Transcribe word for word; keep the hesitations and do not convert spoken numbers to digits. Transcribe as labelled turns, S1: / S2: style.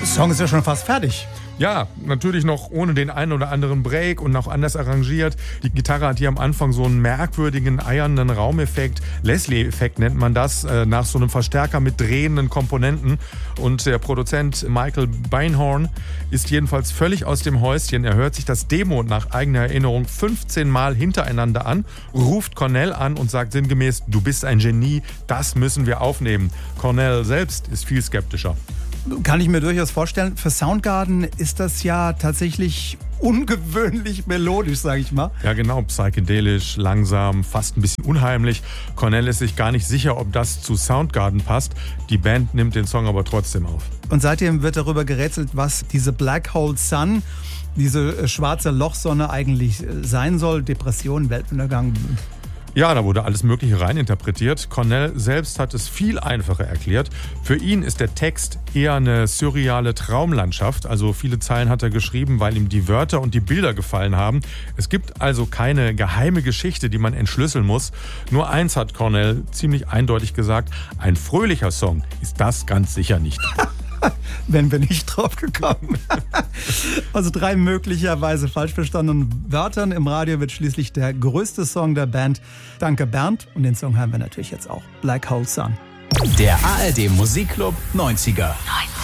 S1: Song ist ja schon fast fertig.
S2: Ja, natürlich noch ohne den einen oder anderen Break und noch anders arrangiert. Die Gitarre hat hier am Anfang so einen merkwürdigen, eiernden Raumeffekt. Leslie-Effekt nennt man das, äh, nach so einem Verstärker mit drehenden Komponenten. Und der Produzent Michael Beinhorn ist jedenfalls völlig aus dem Häuschen. Er hört sich das Demo nach eigener Erinnerung fünfzehn Mal hintereinander an, ruft Cornell an und sagt sinngemäß, du bist ein Genie, das müssen wir aufnehmen. Cornell selbst ist viel skeptischer.
S1: Kann ich mir durchaus vorstellen. Für Soundgarden ist das ja tatsächlich ungewöhnlich melodisch, sage ich mal.
S2: Ja genau, psychedelisch, langsam, fast ein bisschen unheimlich. Cornell ist sich gar nicht sicher, ob das zu Soundgarden passt. Die Band nimmt den Song aber trotzdem auf.
S1: Und seitdem wird darüber gerätselt, was diese Black Hole Sun, diese schwarze Lochsonne eigentlich sein soll. Depression, Weltuntergang.
S2: Ja, da wurde alles Mögliche reininterpretiert. Cornell selbst hat es viel einfacher erklärt. Für ihn ist der Text eher eine surreale Traumlandschaft. Also viele Zeilen hat er geschrieben, weil ihm die Wörter und die Bilder gefallen haben. Es gibt also keine geheime Geschichte, die man entschlüsseln muss. Nur eins hat Cornell ziemlich eindeutig gesagt, ein fröhlicher Song ist das ganz sicher nicht.
S1: Wären wir nicht drauf gekommen. Also drei möglicherweise falsch verstandenen Wörtern. Im Radio wird schließlich der größte Song der Band. Danke Bernd. Und den Song hören wir natürlich jetzt auch. Black Hole Sun.
S3: Der A R D Musikclub neunziger.
S4: neunzig.